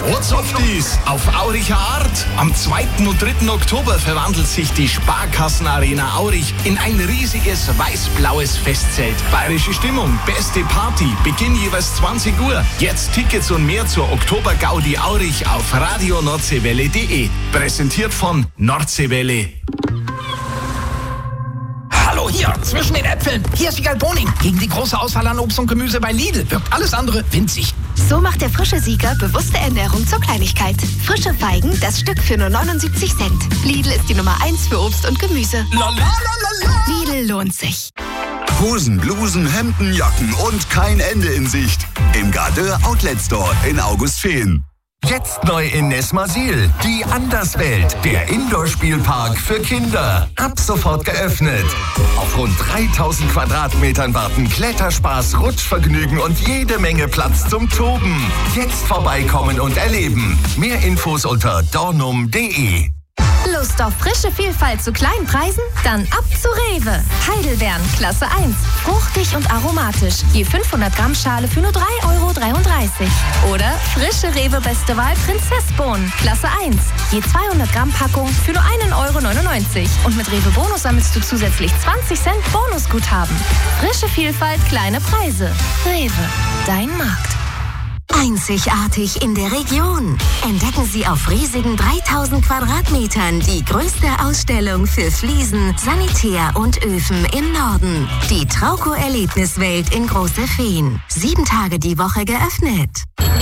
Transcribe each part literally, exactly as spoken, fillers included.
What's auf dies? Auf Auricher Art. Am zweiten und dritten Oktober verwandelt sich die Sparkassenarena Aurich in ein riesiges weiß-blaues Festzelt. Bayerische Stimmung, beste Party, Beginn jeweils zwanzig Uhr. Jetzt Tickets und mehr zur Oktober-Gaudi Aurich auf radio nordseewelle punkt de. Präsentiert von Nordseewelle. Hallo, hier, zwischen den Äpfeln. Hier ist Wiegald Boning. Gegen die große Auswahl an Obst und Gemüse bei Lidl wirkt alles andere winzig. So macht der frische Sieger bewusste Ernährung zur Kleinigkeit. Frische Feigen, das Stück für nur neunundsiebzig Cent. Lidl ist die Nummer eins für Obst und Gemüse. Lalalala. Lidl lohnt sich. Hosen, Blusen, Hemden, Jacken und kein Ende in Sicht. Im Gardeur Outlet Store in Augustfehn. Jetzt neu in Nesmasil, die Anderswelt, der Indoor-Spielpark für Kinder. Ab sofort geöffnet. Auf rund dreitausend Quadratmetern warten Kletterspaß, Rutschvergnügen und jede Menge Platz zum Toben. Jetzt vorbeikommen und erleben. Mehr Infos unter dornum punkt de. Lust auf frische Vielfalt zu kleinen Preisen? Dann ab zu Rewe. Heidelbeeren, Klasse eins. Fruchtig und aromatisch. Je fünfhundert Gramm Schale für nur drei Euro dreiunddreißig. Oder frische Rewe Beste Wahl Prinzessbohnen, Klasse eins. Je zweihundert Gramm Packung für nur ein Euro neunundneunzig. Und mit Rewe Bonus sammelst du zusätzlich zwanzig Cent Bonusguthaben. Frische Vielfalt, kleine Preise. Rewe, dein Markt. Einzigartig in der Region. Entdecken Sie auf riesigen dreitausend Quadratmetern die größte Ausstellung für Fliesen, Sanitär und Öfen im Norden. Die Trauco-Erlebniswelt in Große Fehn. Sieben Tage die Woche geöffnet.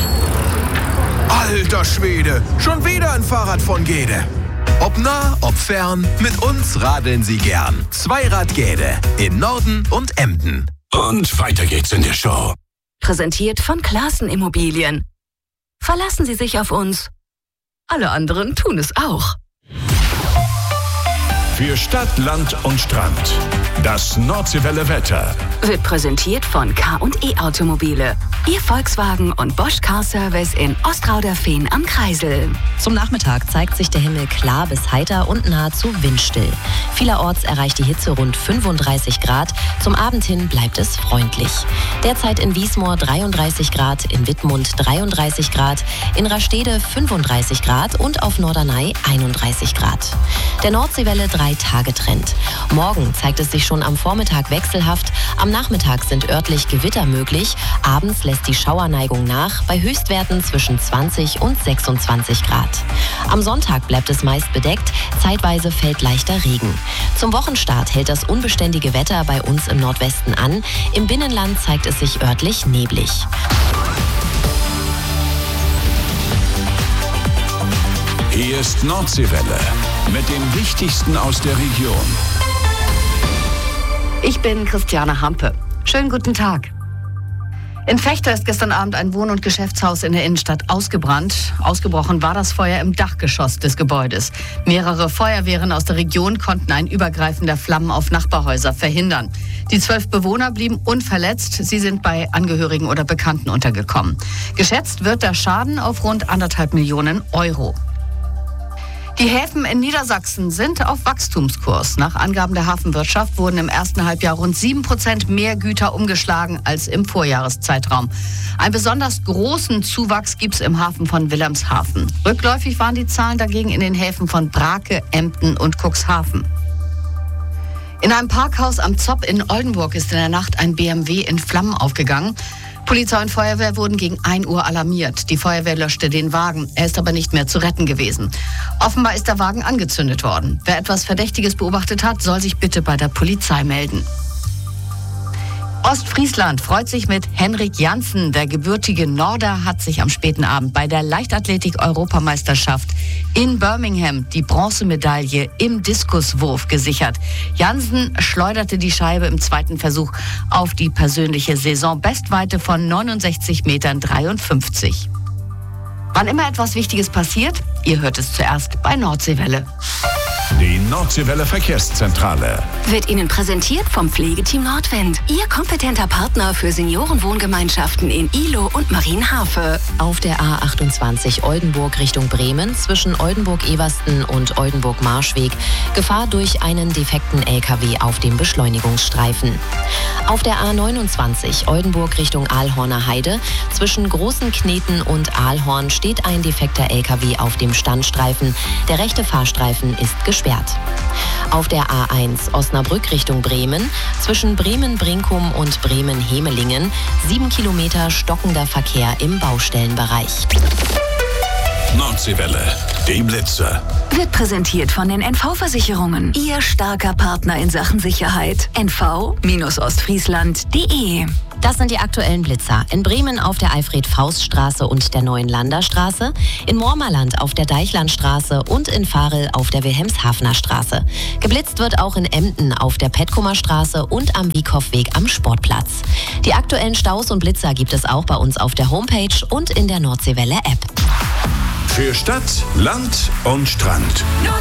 Alter Schwede, schon wieder ein Fahrrad von Gede. Ob nah, ob fern, mit uns radeln Sie gern. Zweirad Gede in Norden und Emden. Und weiter geht's in der Show. Präsentiert von Classen Immobilien. Verlassen Sie sich auf uns. Alle anderen tun es auch. Für Stadt, Land und Strand. Das Nordseewelle Wetter. Wird präsentiert von K und E Automobile. Ihr Volkswagen und Bosch Car Service in Ostrauderfehn am Kreisel. Zum Nachmittag zeigt sich der Himmel klar bis heiter und nahezu windstill. Vielerorts erreicht die Hitze rund fünfunddreißig Grad. Zum Abend hin bleibt es freundlich. Derzeit in Wiesmoor dreiunddreißig Grad, in Wittmund dreiunddreißig Grad, in Rastede fünfunddreißig Grad und auf Norderney einunddreißig Grad. Der Nordseewelle drei Tage Trend. Morgen zeigt es sich schon am Vormittag wechselhaft. Am Nachmittag sind örtlich Gewitter möglich. Abends lässt die Schauerneigung nach, bei Höchstwerten zwischen zwanzig und sechsundzwanzig Grad. Am Sonntag bleibt es meist bedeckt, zeitweise fällt leichter Regen. Zum Wochenstart hält das unbeständige Wetter bei uns im Nordwesten an. Im Binnenland zeigt es sich örtlich neblig. Hier ist Nordseewelle mit dem Wichtigsten aus der Region. Ich bin Christiane Hampe. Schönen guten Tag. In Vechta ist gestern Abend ein Wohn- und Geschäftshaus in der Innenstadt ausgebrannt. Ausgebrochen war das Feuer im Dachgeschoss des Gebäudes. Mehrere Feuerwehren aus der Region konnten ein Übergreifen der Flammen auf Nachbarhäuser verhindern. Die zwölf Bewohner blieben unverletzt. Sie sind bei Angehörigen oder Bekannten untergekommen. Geschätzt wird der Schaden auf rund anderthalb Millionen Euro. Die Häfen in Niedersachsen sind auf Wachstumskurs. Nach Angaben der Hafenwirtschaft wurden im ersten Halbjahr rund sieben Prozent mehr Güter umgeschlagen als im Vorjahreszeitraum. Einen besonders großen Zuwachs gibt es im Hafen von Wilhelmshaven. Rückläufig waren die Zahlen dagegen in den Häfen von Brake, Emden und Cuxhaven. In einem Parkhaus am Zopp in Oldenburg ist in der Nacht ein B M W in Flammen aufgegangen. Polizei und Feuerwehr wurden gegen ein Uhr alarmiert. Die Feuerwehr löschte den Wagen. Er ist aber nicht mehr zu retten gewesen. Offenbar ist der Wagen angezündet worden. Wer etwas Verdächtiges beobachtet hat, soll sich bitte bei der Polizei melden. Ostfriesland freut sich mit Henrik Janssen. Der gebürtige Norder hat sich am späten Abend bei der Leichtathletik-Europameisterschaft in Birmingham die Bronzemedaille im Diskuswurf gesichert. Janssen schleuderte die Scheibe im zweiten Versuch auf die persönliche Saisonbestweite von neunundsechzig Metern dreiundfünfzig. Wann immer etwas Wichtiges passiert, ihr hört es zuerst bei Nordseewelle. Die Nordseewelle Verkehrszentrale. Wird Ihnen präsentiert vom Pflegeteam Nordwind. Ihr kompetenter Partner für Seniorenwohngemeinschaften in Ihlow und Marienhafe. Auf der A achtundzwanzig Oldenburg Richtung Bremen zwischen Oldenburg-Eversten und Oldenburg-Marschweg Gefahr durch einen defekten L K W auf dem Beschleunigungsstreifen. Auf der A neunundzwanzig Oldenburg Richtung Aalhorner Heide zwischen Großen Kneten und Aalhorn steht ein defekter L K W auf dem Standstreifen. Der rechte Fahrstreifen ist gesperrt. Auf der A eins Osnabrück Richtung Bremen zwischen Bremen-Brinkum und Bremen-Hemelingen sieben Kilometer stockender Verkehr im Baustellenbereich. Nordseewelle, die Blitze. Wird präsentiert von den N V-Versicherungen. Ihr starker Partner in Sachen Sicherheit. N V Ostfriesland punkt de. Das sind die aktuellen Blitzer. In Bremen auf der Alfred-Faust-Straße und der Neuen Landerstraße, in Mormerland auf der Deichlandstraße und in Varel auf der Wilhelmshavener Straße. Geblitzt wird auch in Emden auf der Petkumer Straße und am Wiekhoffweg am Sportplatz. Die aktuellen Staus und Blitzer gibt es auch bei uns auf der Homepage und in der Nordseewelle-App. Für Stadt, Land und Strand.